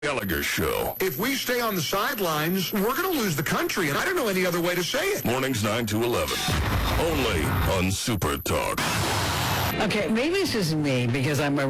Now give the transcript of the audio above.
Gallagher Show. If we stay on the sidelines, we're going to lose the country, and I don't know any other way to say it. Mornings 9 to 11. Only on Super Talk. Okay, maybe it's just me because I'm a